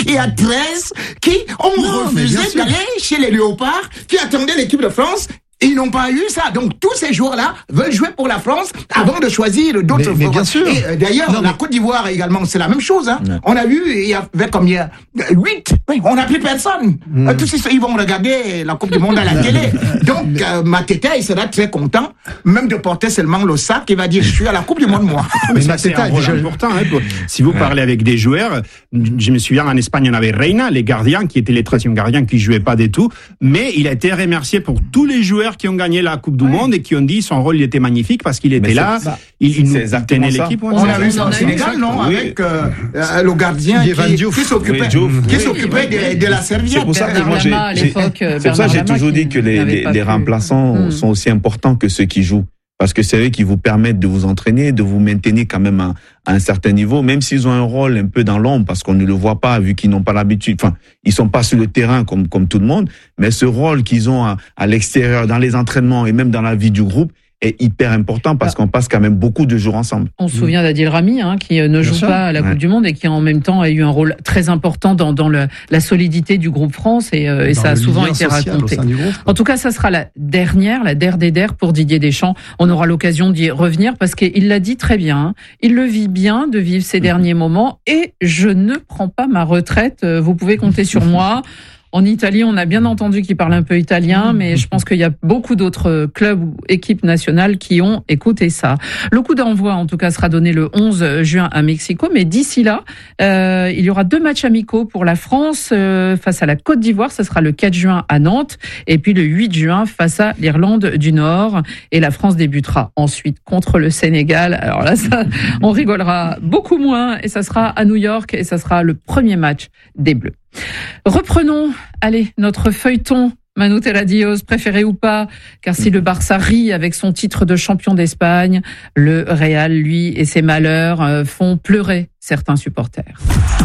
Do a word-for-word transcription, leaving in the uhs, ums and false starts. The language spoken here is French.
il y a treize qui ont non, refusé d'aller chez les Léopards, qui attendaient l'équipe de France. Ils n'ont pas eu ça. Donc, tous ces joueurs-là veulent jouer pour la France avant de choisir d'autres mais, mais bien sûr. Et euh, d'ailleurs, non, la mais... Côte d'Ivoire également, c'est la même chose. Hein. Ouais. On a vu, il y avait combien huit. Oui, on n'a plus personne. Mm. Euh, tous ces, ils vont regarder la Coupe du Monde à la télé. Donc, euh, Mateta, il sera très content, même de porter seulement le sac. Il va dire, je suis à la Coupe du Monde, moi. mais mais ça, c'est un rôle important. Hein, pour, si vous ouais. parlez avec des joueurs, je me souviens, en Espagne, on avait Reina, les gardiens, qui étaient les treizième gardiens, qui jouaient pas du tout. Mais il a été remercié pour tous les joueurs qui ont gagné la Coupe du ouais. Monde et qui ont dit son rôle il était magnifique parce qu'il était mais là, bah, il, il nous tenait l'équipe. On a vu ça au Sénégal, non, oui. avec euh, euh, le gardien qui, qui s'occupait, oui, qui s'occupait oui. de, de la serviette. C'est pour ça que moi j'ai, j'ai c'est pour ça que j'ai toujours dit que les, les, les remplaçants mmh. sont aussi importants que ceux qui jouent. Parce que c'est eux qui vous permettent de vous entraîner, de vous maintenir quand même à, à un certain niveau, même s'ils ont un rôle un peu dans l'ombre, parce qu'on ne le voit pas, vu qu'ils n'ont pas l'habitude. Enfin, ils sont pas sur le terrain comme comme tout le monde, mais ce rôle qu'ils ont à, à l'extérieur, dans les entraînements et même dans la vie du groupe, est hyper important parce qu'on passe quand même beaucoup de jours ensemble. On se souvient d'Adil Rami, hein, qui ne joue pas à la Coupe ouais. du Monde et qui en même temps a eu un rôle très important dans, dans le, la solidité du groupe France et, euh, et ça a souvent été raconté. Groupe, en tout cas, ça sera la dernière, la der des der pour Didier Deschamps. On aura l'occasion d'y revenir parce qu'il l'a dit très bien. Hein. Il le vit bien de vivre ces mmh. derniers moments et je ne prends pas ma retraite. Vous pouvez compter sur moi. En Italie, on a bien entendu qu'il parle un peu italien, mais je pense qu'il y a beaucoup d'autres clubs ou équipes nationales qui ont écouté ça. Le coup d'envoi, en tout cas, sera donné le onze juin à Mexico, mais d'ici là, euh, il y aura deux matchs amicaux pour la France euh, face à la Côte d'Ivoire. Ce sera le quatre juin à Nantes, et puis le huit juin face à l'Irlande du Nord. Et la France débutera ensuite contre le Sénégal. Alors là, ça, on rigolera beaucoup moins, et ça sera à New York, et ça sera le premier match des Bleus. Reprenons, allez, notre feuilleton Manu Terradios, préféré ou pas, car si le Barça rit avec son titre de champion d'Espagne, le Real, lui, et ses malheurs font pleurer certains supporters.